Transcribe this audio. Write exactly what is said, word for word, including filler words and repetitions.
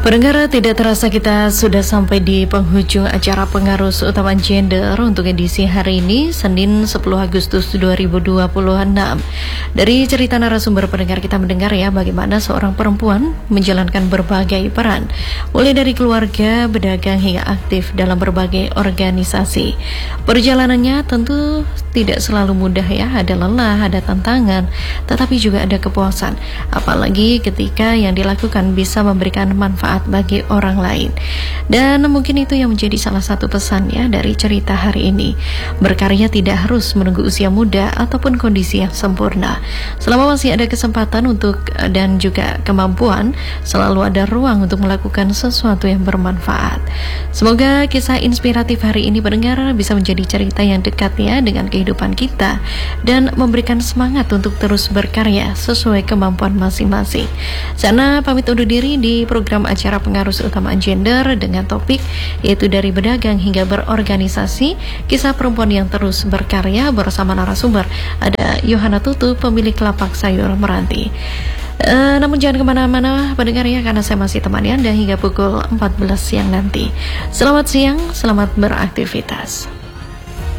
Pendengar, tidak terasa kita sudah sampai di penghujung acara Pengarus Utama Gender untuk edisi hari ini, Senin sepuluh Agustus dua ribu dua puluh enam. Dari cerita narasumber pendengar kita mendengar ya bagaimana seorang perempuan menjalankan berbagai peran, mulai dari keluarga, berdagang hingga aktif dalam berbagai organisasi. Perjalanannya tentu tidak selalu mudah ya, ada lelah, ada tantangan, tetapi juga ada kepuasan. Apalagi ketika yang dilakukan bisa memberikan manfaat bagi orang lain. Dan mungkin itu yang menjadi salah satu pesan ya dari cerita hari ini. Berkarya tidak harus menunggu usia muda ataupun kondisi yang sempurna. Selama masih ada kesempatan untuk dan juga kemampuan, selalu ada ruang untuk melakukan sesuatu yang bermanfaat. Semoga kisah inspiratif hari ini pendengar bisa menjadi cerita yang dekat ya dengan kehidupan kita dan memberikan semangat untuk terus berkarya sesuai kemampuan masing-masing. Sana pamit undur diri di program acara Pengarus Utama Gender dengan topik yaitu dari berdagang hingga berorganisasi, kisah perempuan yang terus berkarya bersama narasumber. Ada Yohana Tutu, pemilik lapak sayur Meranti. Uh, namun jangan kemana-mana pendengar ya, karena saya masih temani Anda hingga pukul empat belas siang nanti. Selamat siang, selamat beraktivitas.